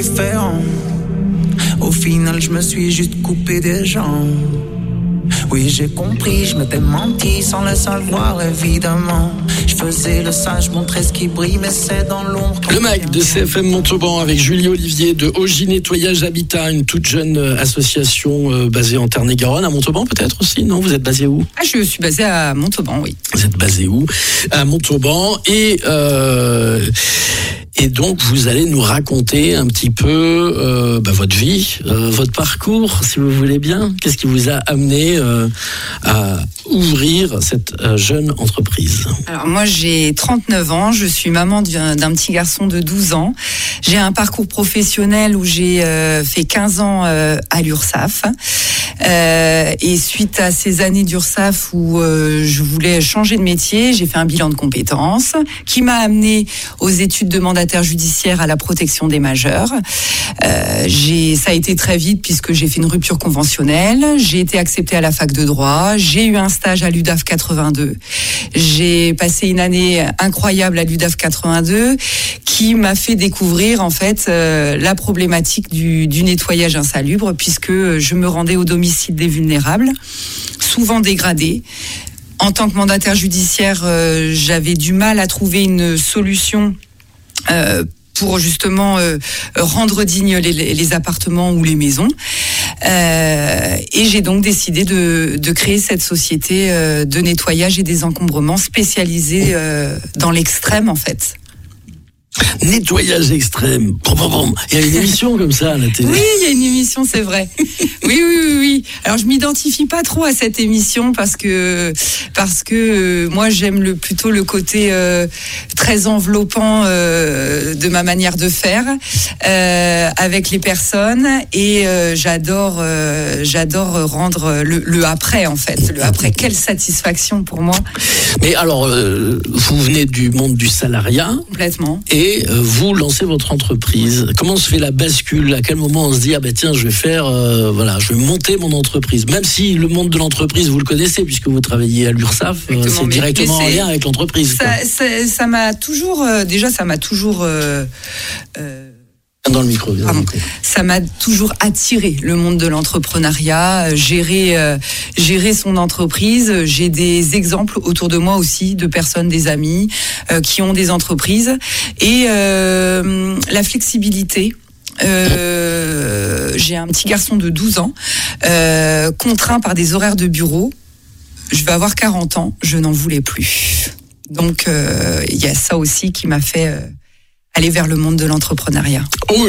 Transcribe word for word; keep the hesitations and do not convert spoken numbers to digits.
différent. Au final, je me suis juste coupé des jambes. Oui, j'ai compris, je m'étais menti sans le savoir, évidemment. Je faisais le sage, montrais ce qui brille, mais c'est dans l'ombre. Le M A C de C F M Montauban avec Julie Olivier de Ogi Nettoyage Habitat, une toute jeune association euh, basée en Tarn-et-Garonne, à Montauban peut-être aussi, non? Vous êtes basé où? Ah, je suis basée à Montauban, oui. Vous êtes basé où? À Montauban. Et... Euh, Et donc, vous allez nous raconter un petit peu euh, bah, votre vie, euh, votre parcours, si vous voulez bien. Qu'est-ce qui vous a amené euh, à ouvrir cette euh, jeune entreprise? Alors moi, j'ai trente-neuf ans, je suis maman d'un, d'un petit garçon de douze ans. J'ai un parcours professionnel où j'ai euh, fait quinze ans euh, à l'URSSAF. Euh, et suite à ces années d'URSSAF où euh, je voulais changer de métier, j'ai fait un bilan de compétences qui m'a amené aux études de mandataire judiciaire à la protection des majeurs. Euh, j'ai, ça a été très vite puisque j'ai fait une rupture conventionnelle. J'ai été acceptée à la fac de droit. J'ai eu un stage à l'U D A F quatre-vingt-deux. J'ai passé une année incroyable à l'U D A F quatre-vingt-deux qui m'a fait découvrir en fait euh, la problématique du, du nettoyage insalubre puisque je me rendais au domicile des vulnérables, souvent dégradés. En tant que mandataire judiciaire, euh, j'avais du mal à trouver une solution euh, pour justement euh, rendre dignes les, les appartements ou les maisons. Euh, et j'ai donc décidé de, de créer cette société euh, de nettoyage et désencombrement spécialisée euh, dans l'extrême en fait. Nettoyage extrême. Bon, bon, bon. Il y a une émission comme ça à la télé. Oui, il y a une émission, c'est vrai. Oui, oui, oui, oui. Alors, je m'identifie pas trop à cette émission parce que parce que euh, moi, j'aime le plutôt le côté euh, très enveloppant euh, de ma manière de faire euh, avec les personnes et euh, j'adore euh, j'adore rendre le, le après en fait. Le après, quelle satisfaction pour moi. Mais alors, euh, vous venez du monde du salariat. Complètement. Et euh, vous lancez votre entreprise. Comment se fait la bascule? À quel moment on se dit ah ben tiens je vais faire euh, voilà je vais monter mon entreprise? Même si le monde de l'entreprise vous le connaissez puisque vous travaillez à l'URSSAF, euh, c'est mais, directement mais c'est, en lien avec l'entreprise. Ça, ça, ça m'a toujours euh, déjà ça m'a toujours euh, euh, dans le micro. Bien Pardon. Ça m'a toujours attiré le monde de l'entrepreneuriat, euh, gérer euh, gérer son entreprise. J'ai des exemples autour de moi aussi de personnes, des amis euh, qui ont des entreprises et euh, la flexibilité. Euh, j'ai un petit garçon de douze ans, euh, contraint par des horaires de bureau. Je vais avoir quarante ans, je n'en voulais plus. Donc il euh, y a ça aussi qui m'a fait euh, aller vers le monde de l'entrepreneuriat. Oh,